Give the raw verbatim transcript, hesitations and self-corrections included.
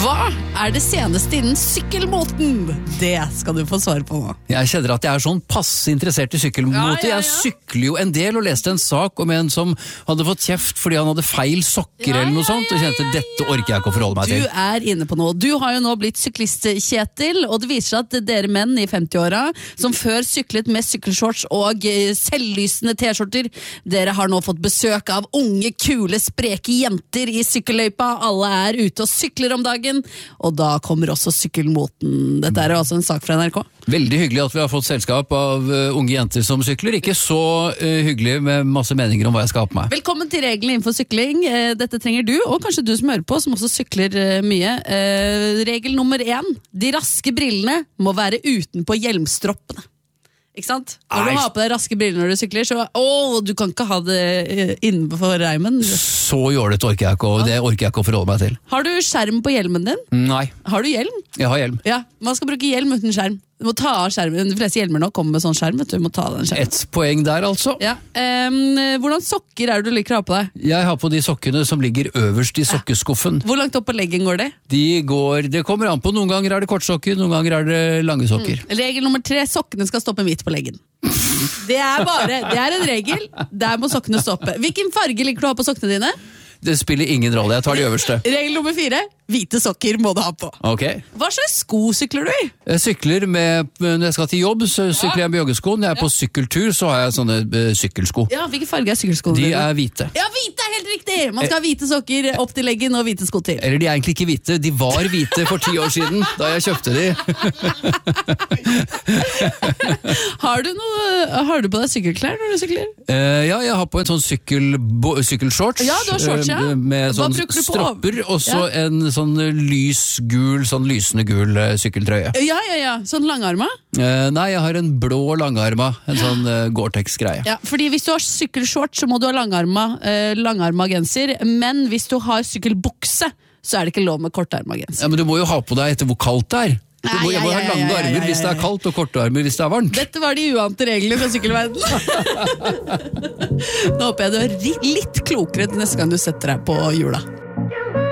Hva er det seneste innen sykkelmoten? Det skal du få svare på nå. Jeg kjenner at jeg er sånn passe interessert i sykkelmote. Ja, ja, ja. Jeg sykler jo en del og leste en sak om en som hadde fått kjeft fordi han hadde feil sokker Ja, eller noe ja, sånt, og ja, kjente ja, ja. dette orker jeg ikke å forholde meg Du til. er inne på noe. Du har jo nå blitt syklist, Kjetil, og det viser seg at dere menn i femti-åra, som før syklet med sykkelshorts og eh, selvlysende t-skjorter, dere har nå fått besøk av unge, kule, spreke jenter i sykkelløypa. Alle er ute og sykler om dagen, og da kommer også sykkelmoten. Dette er jo altså en sak fra N R K. Veldig hyggelig at vi har fått selskap av uh, unge jenter som sykler. Ikke så uh, hyggelig med masse meninger om hva jeg skal ha på meg. Velkommen til reglene innenfor sykling. Eh, Dette trenger du, og kanskje du som hører på, som også sykler eh, mye. Eh, Regel nummer én. De raske brillene må være utenpå hjelmstroppene. Ikke sant? Når Nei. du har på deg raske briller når du sykler, så å, du kan ikke ha det eh, innenfor reimen. Så jålete orker jeg ikke, og det orker jeg ikke å forholde meg til. Har du skjerm på hjelmen din? Nei, Har du hjelm? jeg har hjelm. Ja, man skal bruke hjelm uten skjerm. Du må ta av skjermen. De fleste hjelmer nå kommer med sånn skjerm, vet du. Du må ta av den skjermen. Et poeng der, altså. Ja. ehm, hvordan sokker er det du liker å ha på deg? Jeg har på de sokkene som ligger øverst i sokkeskuffen. Hvor langt opp på leggen går det? De går, det kommer an på. Noen ganger er det kortsokker, noen ganger er det lange sokker. Regel nummer tre, sokkene skal stoppe midt på leggen. Det er bare, det er en regel. Der må sokkene stoppe. Hvilken farge liker du å ha på sokkene dine? Det spiller ingen rolle, jeg tar de øverste. Regel nummer fire, hvite sokker må du ha på. Ok. Hva slags sko sykler du i? Jeg sykler med, når jeg skal til jobb, så sykler jeg med joggesko. Når jeg er på sykkeltur, så har jeg sånne uh, sykkelsko. Ja, hvilken farge er sykkelskoene De dine? er hvite. Ja, hvite er helt riktig! Man skal ha hvite sokker opp til leggen og hvite sko til. Eller de er egentlig ikke hvite, de var hvite for ti år siden, da jeg kjøpte de. Har du, noe, har du på deg sykkelklær når du sykler? Uh, ja, jeg har på en sånn sykkel, bo, sykkelshorts. Ja, du har shorts, ja. uh, Med Hva sånn bruker du på? stropper, og så Ja. en sånn lysgul, sånn lysende gul uh, sykkeltrøye. Ja, ja, ja. Sånn langarma? Uh, nei, jeg har en blå langarma, en sånn uh, Gore-Tex-greie. Ja, fordi hvis du har sykkelshorts, så må du ha langarma, eh, langarma genser. Men hvis du har sykkelbukse, så er det ikke lov med kortarma genser. Ja, men du må jo ha på deg etter hvor kaldt det er. Du må, Nei, jeg må ja, ha ja, lange ja, ja, ja, armer ja, hvis det er ja. kaldt, og korte armer hvis det er varmt. Dette var de uante reglene fra sykkelverden. Nå håper jeg du er ri- litt klokere til neste gang du setter deg på hjula.